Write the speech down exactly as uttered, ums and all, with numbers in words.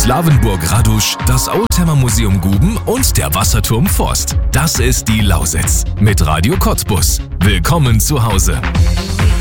Slawenburg-Radusch, das Oldtimer Museum Guben und der Wasserturm Forst. Das ist die Lausitz mit Radio Cottbus. Willkommen zu Hause.